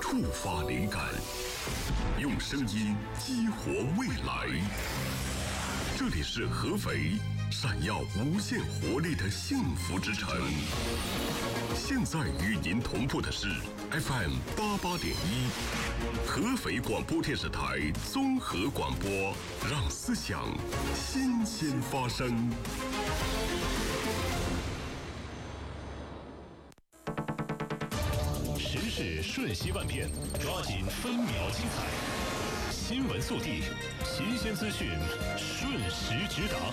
触发灵感，用声音激活未来。这里是合肥闪耀无限活力的幸福之城。现在与您同步的是 FM 88.1，合肥广播电视台综合广播，让思想新鲜发生。 时事瞬息万变，抓紧分秒精彩。新闻速递，新鲜资讯，瞬时直达。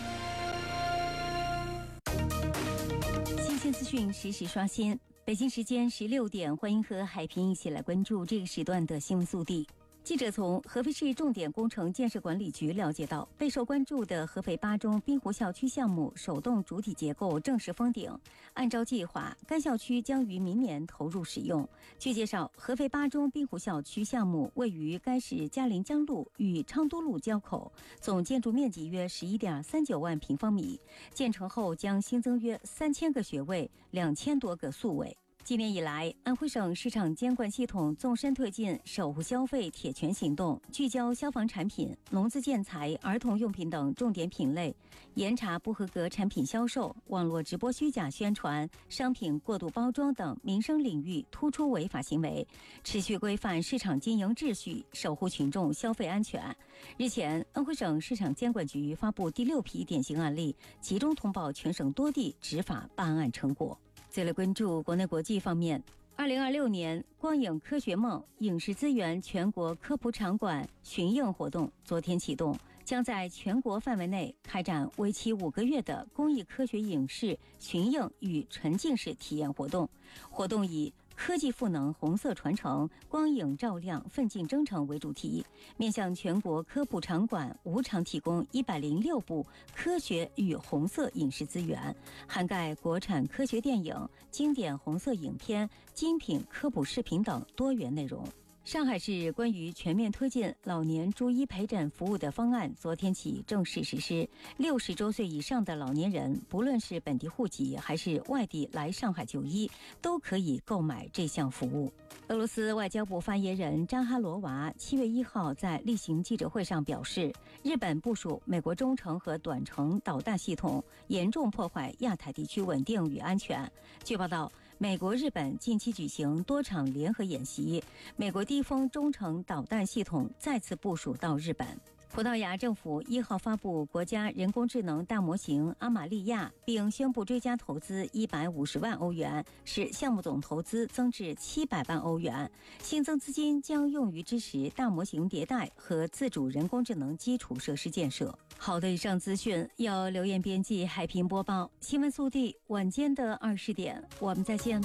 新鲜资讯实时刷新。北京时间16点，欢迎和海平一起来关注这个时段的新闻速递。记者从合肥市重点工程建设管理局了解到，备受关注的合肥八中滨湖校区项目手动主体结构正式封顶，按照计划，该校区将于明年投入使用。据介绍，合肥八中滨湖校区项目位于该市嘉陵江路与昌都路交口，总建筑面积约11.39万平方米，建成后将新增约3000个学位，2000多个宿位。今年以来，安徽省市场监管系统纵深推进守护消费铁拳行动，聚焦消防产品、农资建材、儿童用品等重点品类，严查不合格产品销售、网络直播虚假宣传、商品过度包装等民生领域突出违法行为，持续规范市场经营秩序，守护群众消费安全。日前，安徽省市场监管局发布第6批典型案例，集中通报全省多地执法办案成果。再来关注国内国际方面，2026年光影科学梦影视资源全国科普场馆巡映活动昨天启动，将在全国范围内开展为期5个月的公益科学影视巡映与沉浸式体验活动。活动以科技赋能红色传承，光影照亮奋进征程为主题，面向全国科普场馆无偿提供106部科学与红色影视资源，涵盖国产科学电影、经典红色影片、精品科普视频等多元内容。上海市关于全面推进老年逐医陪诊服务的方案昨天起正式实施，60周岁以上的老年人，不论是本地户籍还是外地来上海就医，都可以购买这项服务。俄罗斯外交部发言人扎哈罗娃7月1号在例行记者会上表示，日本部署美国中程和短程导弹系统，严重破坏亚太地区稳定与安全。据报道，美国、日本近期举行多场联合演习，美国低风中程导弹系统再次部署到日本。葡萄牙政府1号发布国家人工智能大模型阿玛利亚，并宣布追加投资150万欧元，使项目总投资增至700万欧元。新增资金将用于支持大模型迭代和自主人工智能基础设施建设。好的，以上资讯由刘艳编辑，海平播报。新闻速递，晚间的20点，我们再见。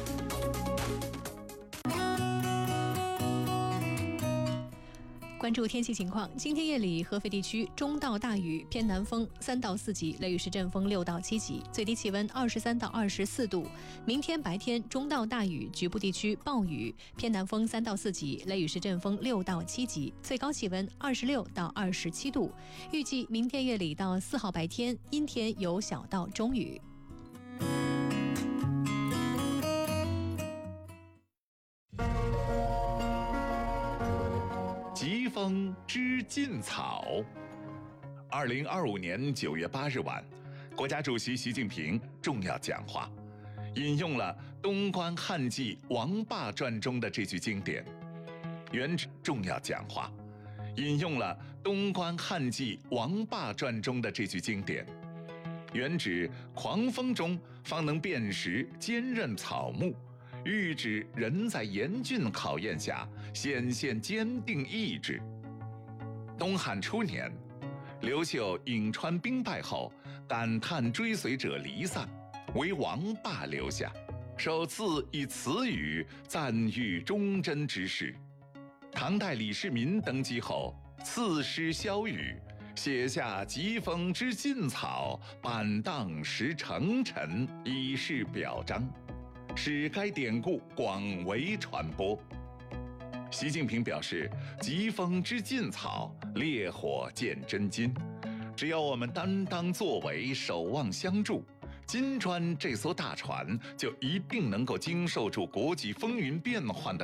关注天气情况，今天夜里合肥地区中到大雨，偏南风3到4级，雷雨时阵风6到7级，最低气温23到24度。明天白天中到大雨，局部地区暴雨，偏南风3到4级，雷雨时阵风6到7级，最高气温26到27度。预计明天夜里到4号白天阴天有小到中雨。 疾风知劲草。2025年9月8日晚，国家主席习近平重要讲话，引用了东关汉记王霸传中的这句经典。原指重要讲话，引用了东关汉记王霸传中的这句经典。原指狂风中方能辨识坚韧草木，喻指人在严峻考验下显现坚定意志。东汉初年，刘秀颍川兵败后，感叹追随者离散，唯王霸留下，首次以此语赞誉忠贞之士。唐代李世民登基后，赐诗萧瑀，写下疾风知劲草，板荡识成臣，以示表彰，使该典故广为传播。习近平表示，疾风知劲草，烈火见真金。只要我们担当作为，守望相助，金砖这艘大船就一定能够经受住国际风云变幻的